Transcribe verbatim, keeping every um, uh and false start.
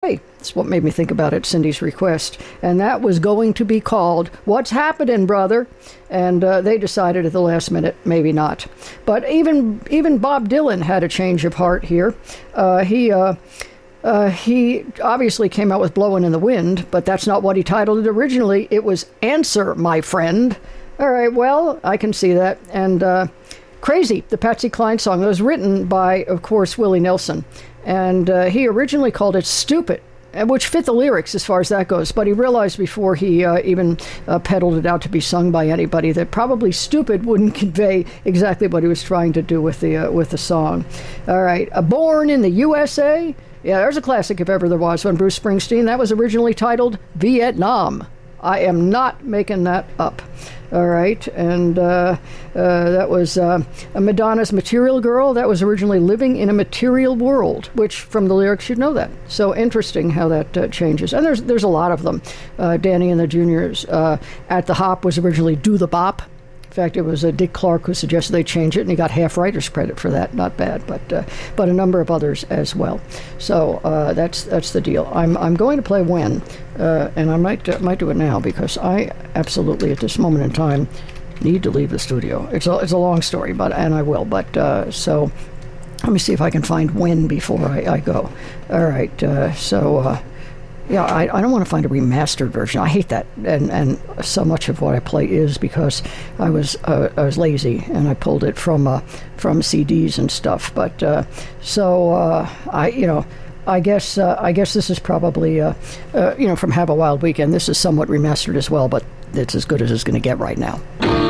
That's what made me think about it, Cindy's request. And that was going to be called What's Happening, Brother? And uh, they decided at the last minute, maybe not. But even even Bob Dylan had a change of heart here. Uh, he... Uh, Uh, he obviously came out with Blowin' in the Wind, but that's not what he titled it originally. It was Answer, My Friend. All right, well, I can see that. And uh, Crazy, the Patsy Cline song, that was written by, of course, Willie Nelson. And uh, he originally called it Stupid, which fit the lyrics as far as that goes. But he realized before he uh, even uh, peddled it out to be sung by anybody that probably Stupid wouldn't convey exactly what he was trying to do with the, uh, with the song. All right, uh, Born in the U S A. Yeah, there's a classic if ever there was one. Bruce Springsteen. That was originally titled Vietnam. I am not making that up. All right. And uh, uh, that was uh, Madonna's Material Girl. That was originally Living in a Material World, which from the lyrics you'd know that. So interesting how that uh, changes. And there's there's a lot of them. Uh, Danny and the Juniors. Uh, At the Hop was originally Do the Bop. In fact, it was uh, Dick Clark who suggested they change it, and he got half writer's credit for that. Not bad, but uh, but a number of others as well. So uh, that's that's the deal. I'm I'm going to play When, uh, and I might uh, might do it now because I absolutely at this moment in time need to leave the studio. It's a it's a long story, but and I will. But uh, so let me see if I can find When before I, I go. All right. Uh, so. Uh, Yeah, I, I don't want to find a remastered version. I hate that, and and so much of what I play is because I was uh, I was lazy and I pulled it from uh, from C Ds and stuff. But uh, so uh, I you know I guess uh, I guess this is probably uh, uh, you know from Have a Wild Weekend. This is somewhat remastered as well, but it's as good as it's going to get right now.